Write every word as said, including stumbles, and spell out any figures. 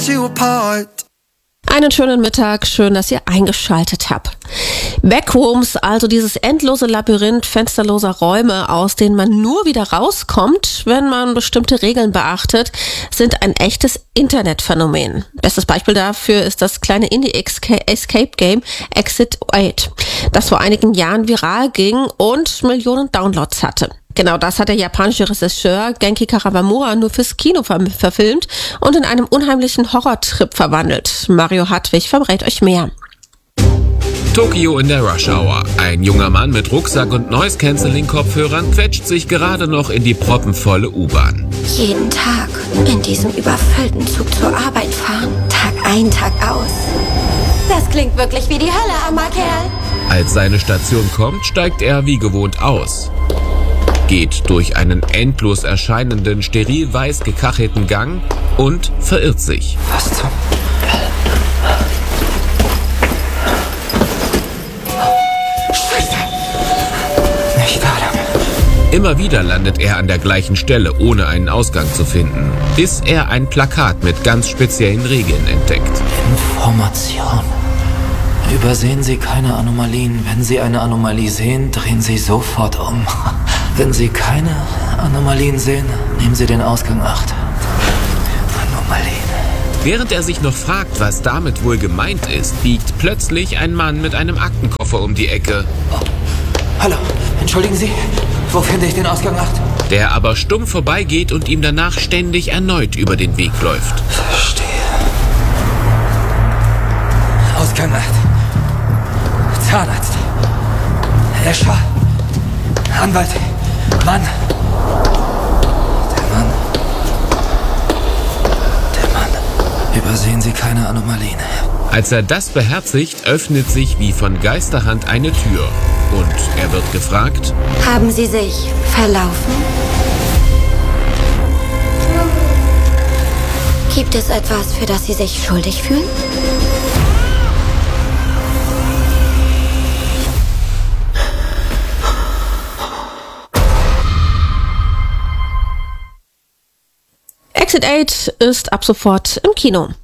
you apart. Einen schönen Mittag, schön, dass ihr eingeschaltet habt. Backrooms, also dieses endlose Labyrinth fensterloser Räume, aus denen man nur wieder rauskommt, wenn man bestimmte Regeln beachtet, sind ein echtes Internetphänomen. Bestes Beispiel dafür ist das kleine Indie-Escape-Game Exit acht, das vor einigen Jahren viral ging und Millionen Downloads hatte. Genau das hat der japanische Regisseur Genki Karamura nur fürs Kino ver- verfilmt und in einem unheimlichen Horrortrip verwandelt. Mario Hartwig verrät euch mehr. Tokio in der Rush Hour. Ein junger Mann mit Rucksack und Noise-Canceling-Kopfhörern quetscht sich gerade noch in die proppenvolle U-Bahn. Jeden Tag in diesem überfüllten Zug zur Arbeit fahren. Tag ein, Tag aus. Das klingt wirklich wie die Hölle, armer Kerl. Als seine Station kommt, steigt er wie gewohnt aus. Geht durch einen endlos erscheinenden, steril weiß gekachelten Gang und verirrt sich. Was zum... Scheiße. Nicht da lang. Immer wieder landet er an der gleichen Stelle, ohne einen Ausgang zu finden, bis er ein Plakat mit ganz speziellen Regeln entdeckt. Information. Übersehen Sie keine Anomalien. Wenn Sie eine Anomalie sehen, drehen Sie sofort um. Wenn Sie keine Anomalien sehen, nehmen Sie den Ausgang acht. Anomalien. Während er sich noch fragt, was damit wohl gemeint ist, biegt plötzlich ein Mann mit einem Aktenkoffer um die Ecke. Oh. Hallo, entschuldigen Sie, wo finde ich den Ausgang acht? Der aber stumm vorbeigeht und ihm danach ständig erneut über den Weg läuft. Verstehe. Ausgang acht. Zahnarzt. Escher. Anwalt. Mann. Der Mann. Der Mann. Übersehen Sie keine Anomalien. Als er das beherzigt, öffnet sich wie von Geisterhand eine Tür. Und er wird gefragt: Haben Sie sich verlaufen? Gibt es etwas, für das Sie sich schuldig fühlen? Exit acht ist ab sofort im Kino.